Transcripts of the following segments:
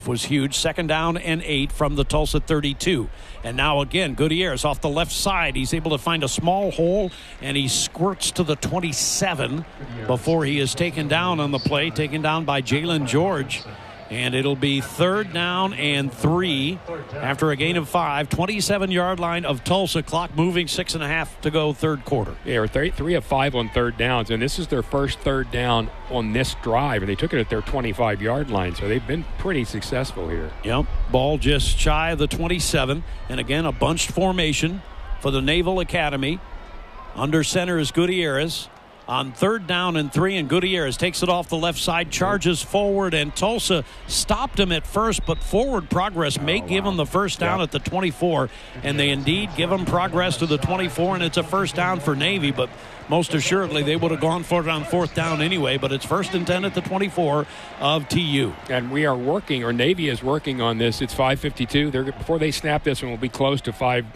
was huge. 2nd down and 8 from the Tulsa 32. And now again, Gutierrez off the left side. He's able to find a small hole, and he squirts to the 27 before he is taken down on the play, taken down by Jalen George. And it'll be 3rd down and 3 after a gain of 5. 27-yard line of Tulsa. Clock moving, 6.5 to go, 3rd quarter. Yeah, we're 3 of 5 on 3rd downs, and this is their first 3rd down on this drive, and they took it at their 25-yard line, so they've been pretty successful here. Yep, ball just shy of the 27, and again, a bunched formation for the Naval Academy. Under center is Gutierrez. On 3rd down and 3, and Gutierrez takes it off the left side, charges forward, and Tulsa stopped him at first, but forward progress may give him the first down at the 24, and they indeed give him progress to the 24, and it's a first down for Navy, but most assuredly they would have gone for it on 4th down anyway, but it's 1st and 10 at the 24 of TU. And we are working, or Navy is working on this. It's 5:52. Before they snap this one, we'll be close to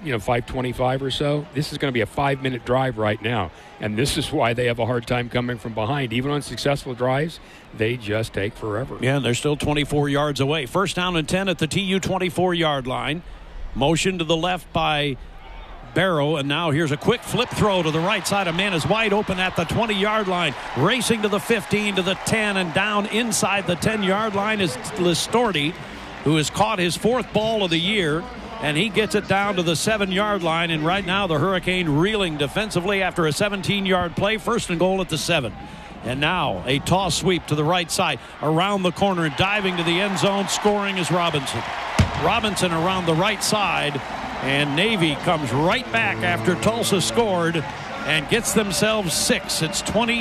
5:25 or so. This is going to be a 5-minute drive right now. And this is why they have a hard time coming from behind. Even on successful drives, they just take forever. Yeah, they're still 24 yards away. 1st down and 10 at the TU 24-yard line. Motion to the left by Barrow, and now here's a quick flip throw to the right side. A man is wide open at the 20-yard line, racing to the 15, to the 10, and down inside the 10-yard line is Listorti, who has caught his 4th ball of the year, and he gets it down to the 7-yard line, and right now the Hurricane reeling defensively after a 17-yard play. 1st and goal at the 7. And now a toss sweep to the right side, around the corner, diving to the end zone, scoring is Robinson. Robinson around the right side, and Navy comes right back after Tulsa scored and gets themselves 6. It's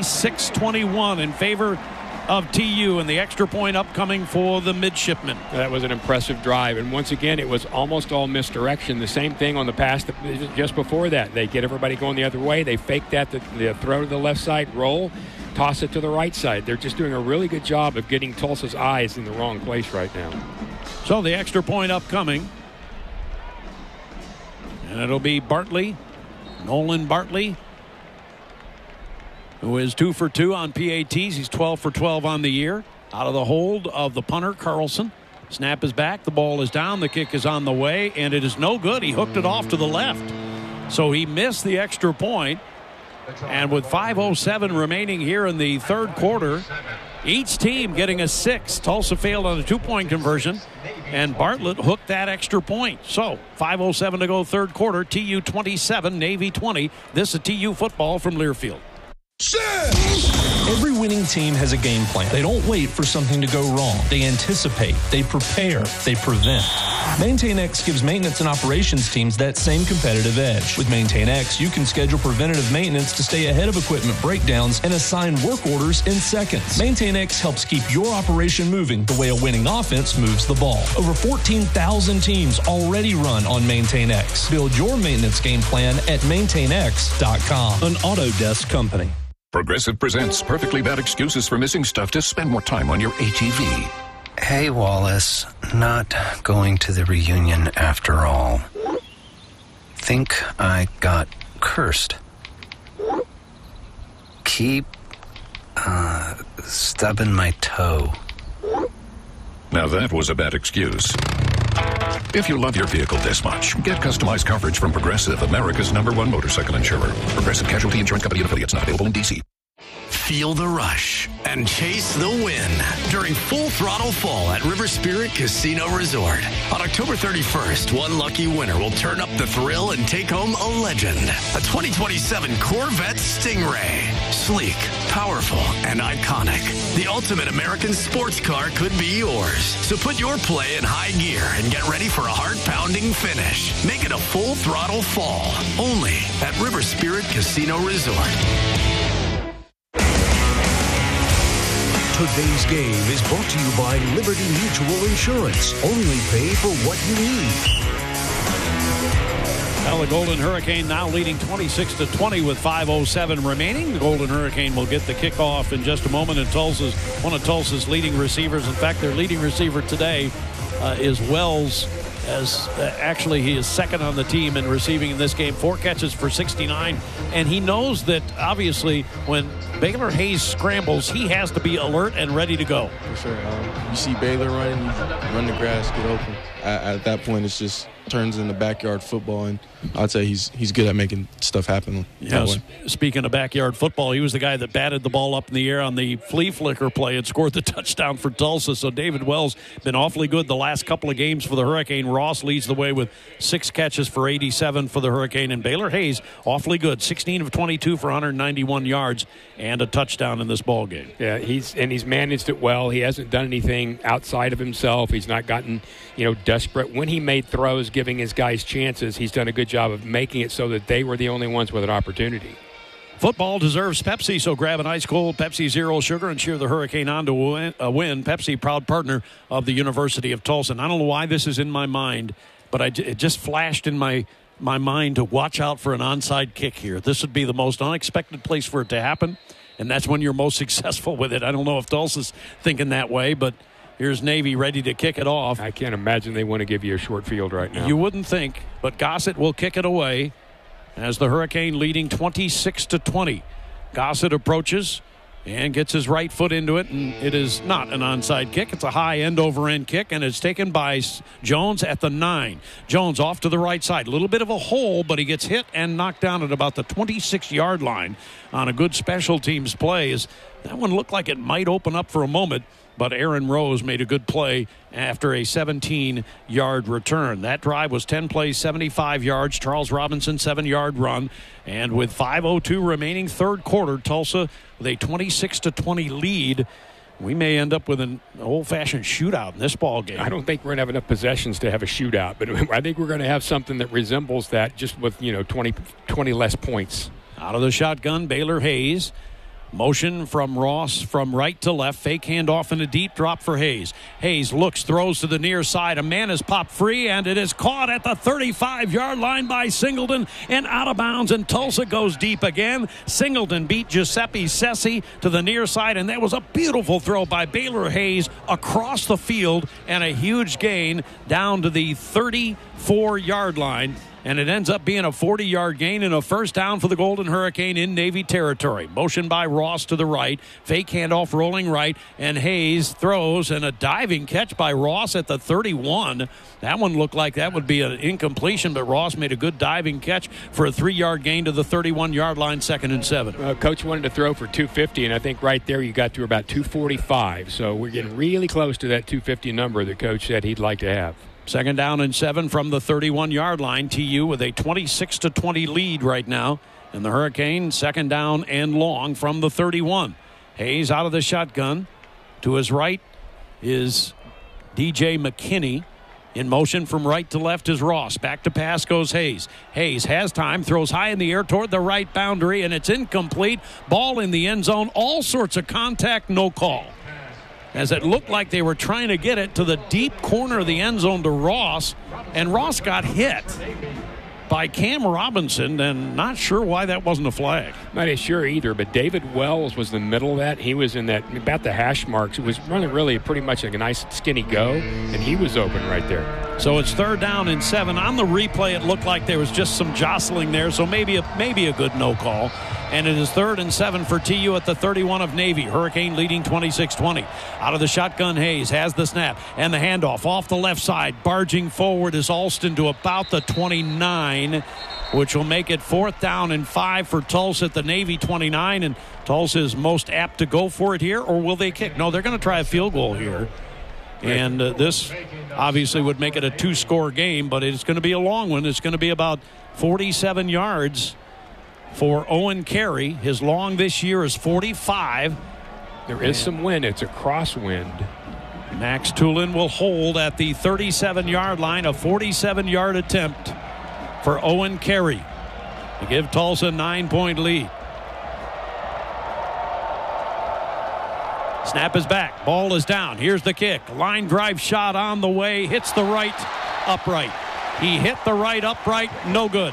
26-21 in favor of TU, and the extra point upcoming for the midshipmen. That was an impressive drive, and once again, it was almost all misdirection. The same thing on the pass just before that. They get everybody going the other way. They fake that, the throw to the left side, roll, toss it to the right side. They're just doing a really good job of getting Tulsa's eyes in the wrong place right now. So the extra point upcoming. And it'll be Bartley, Nolan Bartley, who is 2 for 2 on PATs. He's 12 for 12 on the year. Out of the hold of the punter, Carlson. Snap is back. The ball is down. The kick is on the way, and it is no good. He hooked it off to the left. So he missed the extra point. And with 5:07 remaining here in the 3rd quarter, each team getting a 6. Tulsa failed on a 2-point conversion, and Bartlett hooked that extra point. So 5:07 to go, 3rd quarter. TU 27, Navy 20. This is TU football from Learfield. Every winning team has a game plan. They don't wait for something to go wrong. They anticipate, they prepare, they prevent. MaintainX gives maintenance and operations teams that same competitive edge. With MaintainX, you can schedule preventative maintenance to stay ahead of equipment breakdowns and assign work orders in seconds. MaintainX helps keep your operation moving the way a winning offense moves the ball. Over 14,000 teams already run on MaintainX. Build your maintenance game plan at MaintainX.com. An Autodesk company. Progressive presents Perfectly Bad Excuses for Missing Stuff to Spend More Time on Your ATV. Hey, Wallace. Not going to the reunion after all. Think I got cursed. Keep, stubbing my toe. Now that was a bad excuse. If you love your vehicle this much, get customized coverage from Progressive, America's #1 motorcycle insurer. Progressive Casualty Insurance Company and affiliates, not available in D.C. Feel the rush and chase the win during Full Throttle Fall at River Spirit Casino Resort. On October 31st, one lucky winner will turn up the thrill and take home a legend. A 2027 Corvette Stingray. Sleek, powerful, and iconic. The ultimate American sports car could be yours. So put your play in high gear and get ready for a heart-pounding finish. Make it a Full Throttle Fall. Only at River Spirit Casino Resort. Today's game is brought to you by Liberty Mutual Insurance. Only pay for what you need. Well, the Golden Hurricane now leading 26-20 with 5:07 remaining. The Golden Hurricane will get the kickoff in just a moment, and one of Tulsa's leading receivers. In fact, their leading receiver today is Wells as actually he is second on the team in receiving in this game. 4 catches for 69. And he knows that, obviously, when Baylor Hayes scrambles, he has to be alert and ready to go. For sure. You see Baylor running, you run the grass, get open. At that point, it's just turns into backyard football, and I'd say he's good at making stuff happen. Speaking of backyard football, he was the guy that batted the ball up in the air on the flea flicker play and scored the touchdown for Tulsa. So David Wells been awfully good the last couple of games for the Hurricane. Ross leads the way with 6 catches for 87 for the Hurricane, and Baylor Hayes awfully good, 16 of 22 for 191 yards and a touchdown in this ball game. Yeah, he's managed it well. He hasn't done anything outside of himself. He's not gotten desperate. When he made throws, giving his guys chances, he's done a good job of making it so that they were the only ones with an opportunity. Football deserves Pepsi, so grab an ice-cold Pepsi Zero Sugar and cheer the Hurricane on to win. Pepsi, proud partner of the University of Tulsa. And I don't know why this is in my mind, but it just flashed in my mind to watch out for an onside kick here. This would be the most unexpected place for it to happen, and that's when you're most successful with it. I don't know if Tulsa's thinking that way, but here's Navy ready to kick it off. I can't imagine they want to give you a short field right now. You wouldn't think, but Gossett will kick it away as the Hurricane leading 26-20. Gossett approaches and gets his right foot into it, and it is not an onside kick. It's a high end-over-end kick, and it's taken by Jones at the 9. Jones off to the right side. A little bit of a hole, but he gets hit and knocked down at about the 26-yard line on a good special teams play. That one looked like it might open up for a moment, but Aaron Rose made a good play after a 17-yard return. That drive was 10 plays, 75 yards. Charles Robinson, 7-yard run. And with 5:02 remaining third quarter, Tulsa with a 26-20 lead. We may end up with an old-fashioned shootout in this ball game. I don't think we're going to have enough possessions to have a shootout, but I think we're going to have something that resembles that, just with 20 less points. Out of the shotgun, Baylor Hayes. Motion from Ross from right to left. Fake handoff and a deep drop for Hayes. Hayes looks, throws to the near side. A man is popped free, and it is caught at the 35-yard line by Singleton and out of bounds, and Tulsa goes deep again. Singleton beat Giuseppe Sessi to the near side, and that was a beautiful throw by Baylor Hayes across the field and a huge gain down to the 34-yard line. And it ends up being a 40-yard gain and a first down for the Golden Hurricane in Navy territory. Motion by Ross to the right. Fake handoff rolling right. And Hayes throws, and a diving catch by Ross at the 31. That one looked like that would be an incompletion, but Ross made a good diving catch for a 3-yard gain to the 31-yard line, 2nd and 7. Coach wanted to throw for 250, and I think right there you got to about 245. So we're getting really close to that 250 number that Coach said he'd like to have. 2nd down and 7 from the 31-yard line. TU with a 26-20 lead right now. And the Hurricane 2nd down and long from the 31. Hayes out of the shotgun. To his right is DJ McKinney. In motion from right to left is Ross. Back to pass goes Hayes. Hayes has time, throws high in the air toward the right boundary, and it's incomplete. Ball in the end zone. All sorts of contact, no call. As it looked like they were trying to get it to the deep corner of the end zone to Ross, and Ross got hit by Cam Robinson, and not sure why that wasn't a flag. Not sure either, but David Wells was in the middle of that. He was in that, about the hash marks. It was running really pretty much like a nice skinny go, and he was open right there. So it's 3rd down and 7. On the replay, it looked like there was just some jostling there, so maybe a good no call. And it is 3rd and 7 for TU at the 31 of Navy. Hurricane leading 26-20. Out of the shotgun, Hayes has the snap and the handoff off the left side. Barging forward is Alston to about the 29, which will make it 4th down and 5 for Tulsa at the Navy 29. And Tulsa is most apt to go for it here, or will they kick? No, they're going to try a field goal here. And this obviously would make it a 2-score game, but it's going to be a long one. It's going to be about 47 yards for Owen Carey. His long this year is 45. There is some wind. It's a crosswind. Max Tulin will hold at the 37-yard line, a 47-yard attempt for Owen Carey to give Tulsa a 9-point lead. Snap is back. Ball is down. Here's the kick. Line drive shot on the way. Hits the right upright. He hit the right upright. No good.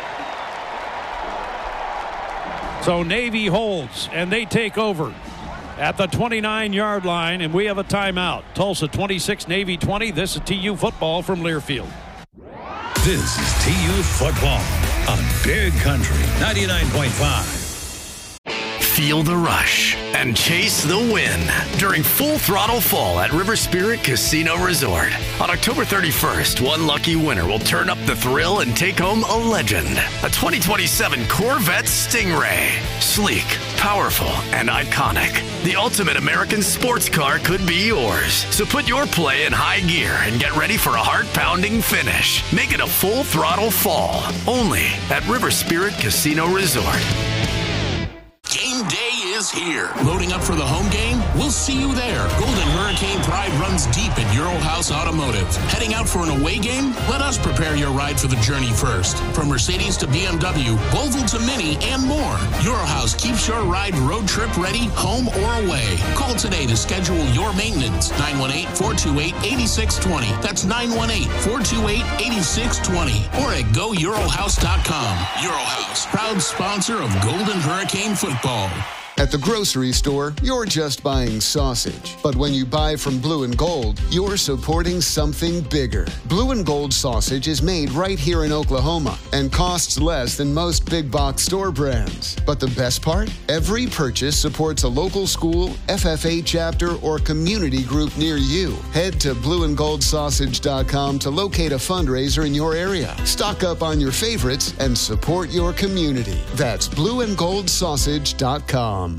So Navy holds, and they take over. at the 29-yard line, and we have a timeout. Tulsa 26, Navy 20. This is TU football from Learfield. This is TU football on Big Country 99.5. Feel the rush and chase the win during Full Throttle Fall at River Spirit Casino Resort. On October 31st, one lucky winner will turn up the thrill and take home a legend. A 2027 Corvette Stingray. Sleek, powerful, and iconic. The ultimate American sports car could be yours. So put your play in high gear and get ready for a heart-pounding finish. Make it a Full Throttle Fall. Only at River Spirit Casino Resort. Game day is here. Loading up for the home game? We'll see you there. Golden Hurricane pride runs deep at Euro House Automotive. Heading out for an away game? Let us prepare your ride for the journey first. From Mercedes to BMW, Volvo to Mini, and more. Euro House keeps your ride road trip ready, home or away. Call today to schedule your maintenance. 918-428-8620. That's 918-428-8620. Or at GoEuroHouse.com. Euro House, proud sponsor of Golden Hurricane football. At the grocery store, you're just buying sausage. But when you buy from Blue and Gold, you're supporting something bigger. Blue and Gold sausage is made right here in Oklahoma and costs less than most big box store brands. But the best part? Every purchase supports a local school, FFA chapter, or community group near you. Head to blueandgoldsausage.com to locate a fundraiser in your area. Stock up on your favorites and support your community. That's blueandgoldsausage.com.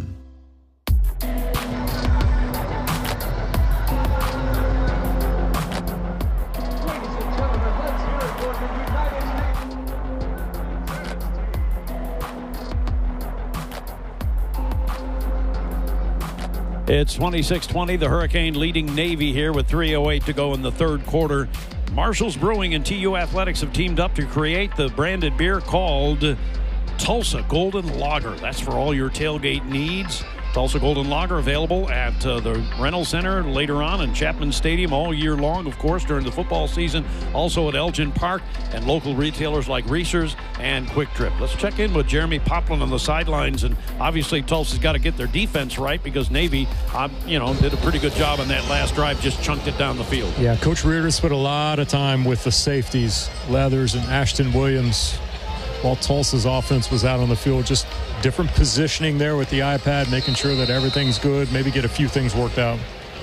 It's 26-20. The Hurricane leading Navy here with 3:08 to go in the third quarter. Marshall's Brewing and TU Athletics have teamed up to create the branded beer called Tulsa Golden Lager. That's for all your tailgate needs. Tulsa Golden Lager available at the Reynolds Center later on in Chapman Stadium all year long, of course, during the football season. Also at Elgin Park and local retailers like Reese's and Quick Trip. Let's check in with Jeremy Poplin on the sidelines. And obviously Tulsa's got to get their defense right because Navy, did a pretty good job on that last drive, just chunked it down the field. Yeah, Coach Reardon spent a lot of time with the safeties, Leathers and Ashton Williams, while Tulsa's offense was out on the field. Just different positioning there with the iPad, making sure that everything's good, maybe get a few things worked out.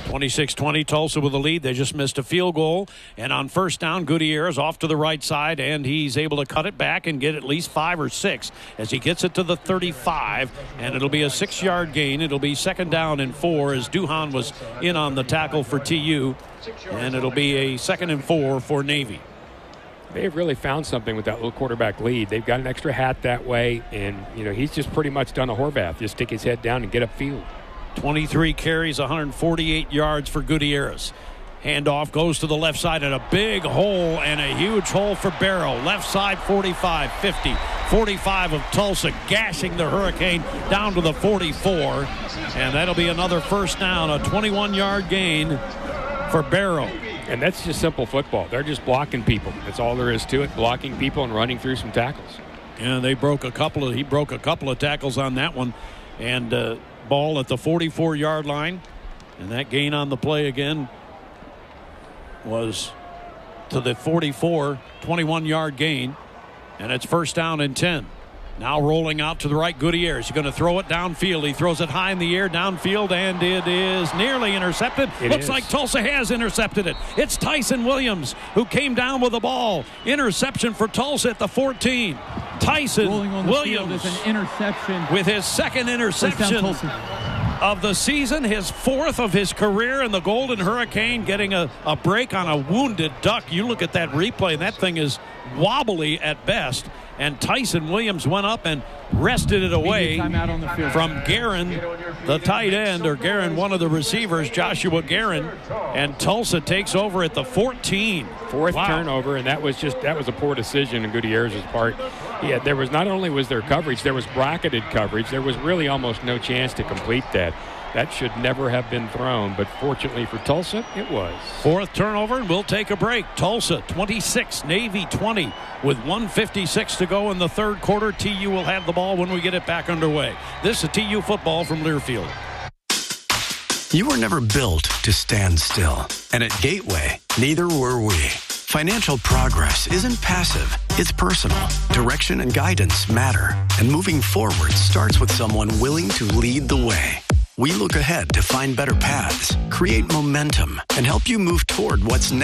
26-20, Tulsa with the lead. They just missed a field goal. And on first down, Gutierrez off to the right side, and he's able to cut it back and get at least 5 or 6 as he gets it to the 35. And it'll be a 6-yard gain. It'll be second down and 4 as Duhan was in on the tackle for TU. And it'll be a 2nd and 4 for Navy. They've really found something with that little quarterback lead. They've got an extra hat that way, and, he's just pretty much done a Horvath. Just stick his head down and get upfield. 23 carries, 148 yards for Gutierrez. Handoff goes to the left side and a big hole and a huge hole for Barrow. Left side 45, 50, 45 of Tulsa gashing the Hurricane down to the 44. And that'll be another first down, a 21-yard gain for Barrow. And that's just simple football. They're just blocking people. That's all there is to it, blocking people and running through some tackles. And he broke a couple of tackles on that one. And ball at the 44-yard line. And that gain on the play again was to the 44, 21-yard gain. And it's first down and 10. Now rolling out to the right, Gutierrez. He's going to throw it downfield. He throws it high in the air downfield, and it is nearly intercepted. Looks like Tulsa has intercepted it. It's Tyson Williams who came down with the ball. Interception for Tulsa at the 14. Tyson Williams an interception with his second interception of the season, his 4th of his career, and the Golden Hurricane getting a break on a wounded duck. You look at that replay, and that thing is wobbly at best. And Tyson Williams went up and wrested it away from Guerin, the tight end, or Guerin, one of the receivers, Joshua Guerin. And Tulsa takes over at the 14. Fourth turnover, and that was a poor decision on Gutierrez's part. Yeah, there was not only was there coverage, there was bracketed coverage. There was really almost no chance to complete that. That should never have been thrown, but fortunately for Tulsa, it was. 4th turnover, and we'll take a break. Tulsa 26, Navy 20, with 1:56 to go in the third quarter. TU will have the ball when we get it back underway. This is TU football from Learfield. You were never built to stand still. And at Gateway, neither were we. Financial progress isn't passive, it's personal. Direction and guidance matter. And moving forward starts with someone willing to lead the way. We look ahead to find better paths, create momentum, and help you move toward what's next.